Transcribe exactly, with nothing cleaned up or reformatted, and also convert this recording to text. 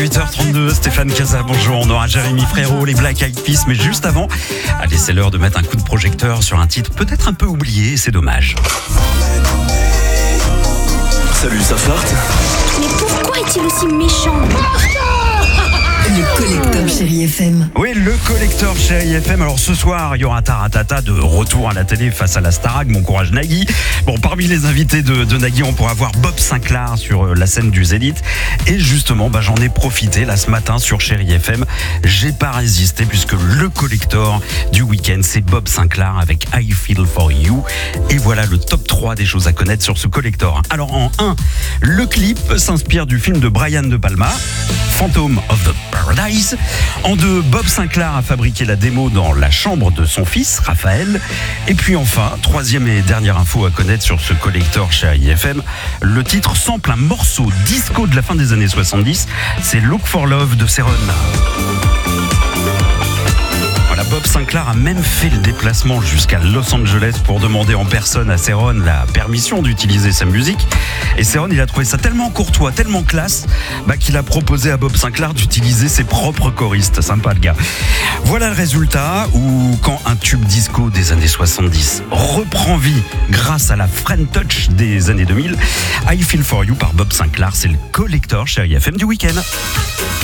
huit heures trente-deux, Stéphane Casa, bonjour. On aura Jérémy Frérot, les Black Eyed Peas, mais juste avant, allez, c'est l'heure de mettre un coup de projecteur sur un titre peut-être un peu oublié, c'est dommage. Salut, ça flirte? Mais pourquoi est-il aussi méchant? Le collecteur Chérie F M. Oui, le collecteur Chérie F M. Alors ce soir, il y aura Taratata de retour à la télé face à la Starac. Bon courage Nagui. Bon, parmi les invités de, de Nagui, on pourra voir Bob Sinclair sur la scène du Zénith. Et justement, bah, j'en ai profité là ce matin sur Chérie F M. J'ai pas résisté puisque le collector du week-end, c'est Bob Sinclair avec I Feel For You. Et voilà le top trois des choses à connaître sur ce collector. Alors en un, le clip s'inspire du film de Brian De Palma, Phantom of the Paradise. En deux, Bob Sinclair a fabriqué la démo dans la chambre de son fils, Raphaël. Et puis enfin, troisième et dernière info à connaître sur ce collector chez I F M, le titre sample un morceau disco de la fin des années soixante-dix, c'est Look for Love de Céron. Bob Sinclair a même fait le déplacement jusqu'à Los Angeles pour demander en personne à Céron la permission d'utiliser sa musique. Et Céron, il a trouvé ça tellement courtois, tellement classe, bah, qu'il a proposé à Bob Sinclair d'utiliser ses propres choristes. Sympa le gars. Voilà le résultat où quand un tube disco des années soixante-dix reprend vie grâce à la French Touch des années deux mille, I Feel For You par Bob Sinclair, c'est le collector chez I F M du week-end.